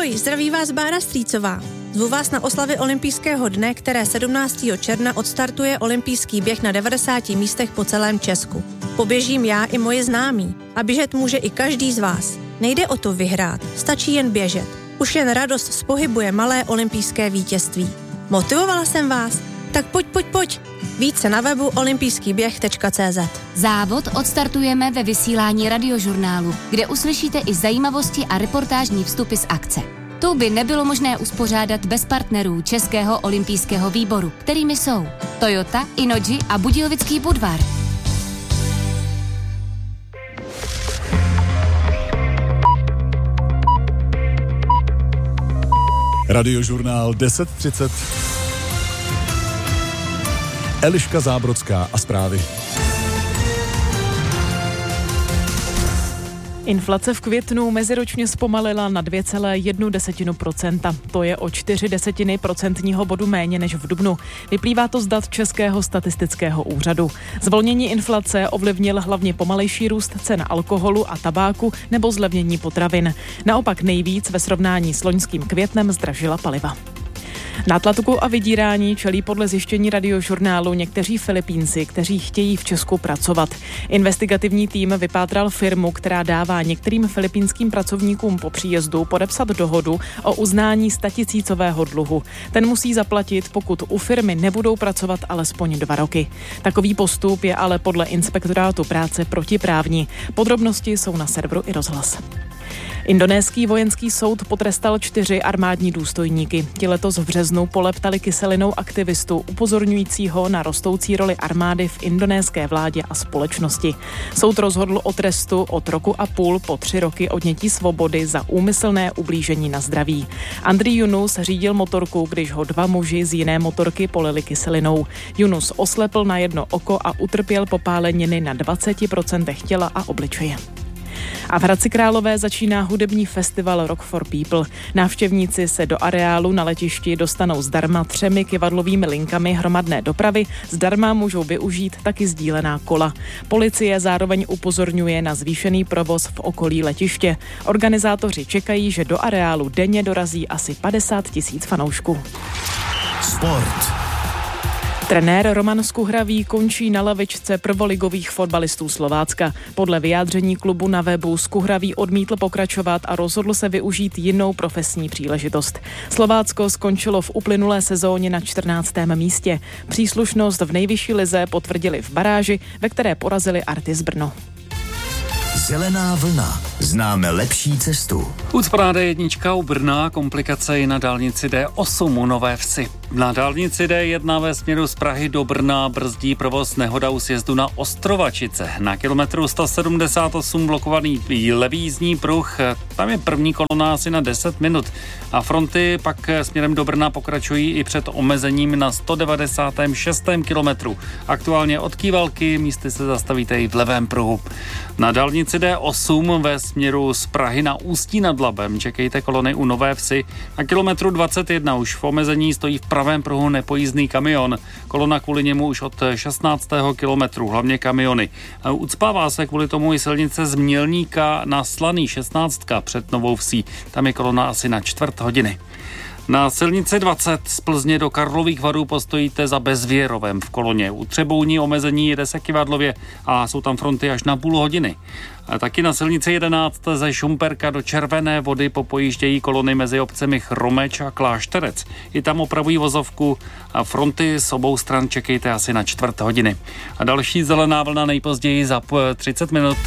Ahoj, zdraví vás Bára Strýcová. Zvu vás na oslavy olympijského dne, které 17. června odstartuje olympijský běh na 90 místech po celém Česku. Poběžím já i moje známí a běžet může i každý z vás. Nejde o to vyhrát, stačí jen běžet. Už jen radost z pohybu je malé olympijské vítězství. Motivovala jsem vás? Tak pojď. Více na webu olympijskýběh.cz. Závod odstartujeme ve vysílání Radiožurnálu, kde uslyšíte i zajímavosti a reportážní vstupy z akce. Tu by nebylo možné uspořádat bez partnerů Českého olympijského výboru, kterými jsou Toyota, Innogy a Budějovický Budvar. Radiožurnál 10:30. Eliška Zábrodská a zprávy. Inflace v květnu meziročně zpomalila na 2,1%. To je o 0,4 procentního bodu méně než v dubnu. Vyplývá to z dat Českého statistického úřadu. Zvolnění inflace ovlivnil hlavně pomalejší růst cen alkoholu a tabáku nebo zlevnění potravin. Naopak nejvíc ve srovnání s loňským květnem zdražila paliva. Nátlaku a vydírání čelí podle zjištění Radiožurnálu někteří Filipínci, kteří chtějí v Česku pracovat. Investigativní tým vypátral firmu, která dává některým filipínským pracovníkům po příjezdu podepsat dohodu o uznání 100 000 dluhu. Ten musí zaplatit, pokud u firmy nebudou pracovat alespoň 2 roky. Takový postup je ale podle Inspektorátu práce protiprávní. Podrobnosti jsou na serveru iRozhlas. Indonéský vojenský soud potrestal 4 armádní důstojníky. Ti letos v březnu poleptali kyselinou aktivistu upozorňujícího na rostoucí roli armády v indonéské vládě a společnosti. Soud rozhodl o trestu od 1,5 roku po 3 roky odnětí svobody za úmyslné ublížení na zdraví. Andri Yunus řídil motorku, když ho 2 muži z jiné motorky polili kyselinou. Yunus oslepl na jedno oko a utrpěl popáleniny na 20% těla a obličeje. A v Hradci Králové začíná hudební festival Rock for People. Návštěvníci se do areálu na letišti dostanou zdarma 3 kyvadlovými linkami hromadné dopravy. Zdarma můžou využít taky sdílená kola. Policie zároveň upozorňuje na zvýšený provoz v okolí letiště. Organizátoři čekají, že do areálu denně dorazí asi 50 000 fanoušků. Sport. Trenér Roman Skuhravý končí na lavičce prvoligových fotbalistů Slovácka. Podle vyjádření klubu na webu Skuhravý odmítl pokračovat a rozhodl se využít jinou profesní příležitost. Slovácko skončilo v uplynulé sezóně na 14. místě. Příslušnost v nejvyšší lize potvrdili v baráži, ve které porazili Artis Brno. Zelená vlna. Známe lepší cestu. Ucpaná D1 u Brna, komplikace i na dálnici D8 u Nové Vsi. Na dálnici D1 ve směru z Prahy do Brna brzdí provoz nehoda u sjezdu na Ostrovačice. Na kilometru 178 blokovaný levý jízdní pruh, tam je první kolona asi na 10 minut. A fronty pak směrem do Brna pokračují i před omezením na 196. kilometru. Aktuálně od Kývalky, místy se zastavíte i v levém pruhu. Na dálnici D8 ve směru z Prahy na Ústí nad Labem čekejte kolony u Nové Vsi. Na kilometru 21 už v omezení stojí v pravém pruhu nepojízdný kamion. Kolona kvůli němu už od 16. kilometru, hlavně kamiony. Ucpává se kvůli tomu i silnice z Mělníka na Slaný 16 před Novou Vsí. Tam je kolona asi na 1/4 hodiny. Na silnici 20 z Plzně do Karlových Varů postojíte za Bezvěrovem v koloně. U Třebouní omezení jede se kyvadlově a jsou tam fronty až na půl hodiny. A taky na silnici 11 ze Šumperka do Červené Vody popojíždějí kolony mezi obcemi Chromeč a Klášterec. I tam opravují vozovku a fronty z obou stran čekejte asi na 1/4 hodiny. A další zelená vlna nejpozději za 30 minut.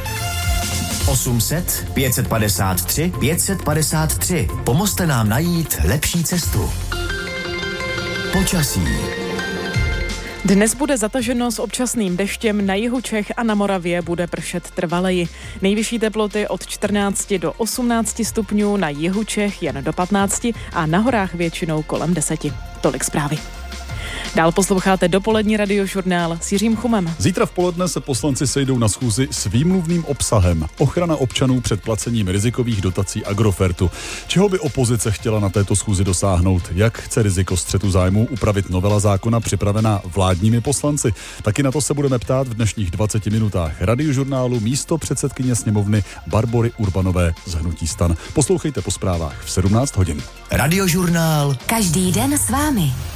800 553 553. Pomozte nám najít lepší cestu. Počasí. Dnes bude zataženo s občasným deštěm, na jihu Čech a na Moravě bude pršet trvaleji. Nejvyšší teploty od 14 do 18 stupňů, na jihu Čech jen do 15 a na horách většinou kolem 10. Tolik zprávy. Dál posloucháte dopolední radiožurnál s Jiřím Chumem. Zítra v poledne se poslanci sejdou na schůzi s výmluvným obsahem. Ochrana občanů před placením rizikových dotací Agrofertu. Čeho by opozice chtěla na této schůzi dosáhnout? Jak chce riziko střetu zájmů upravit novela zákona připravená vládními poslanci? Taky na to se budeme ptát v dnešních 20 minutách radiožurnálu místo předsedkyně sněmovny Barbory Urbanové z hnutí STAN. Poslouchejte po zprávách v 17 hodin. Radiožurnál. Každý den s vámi.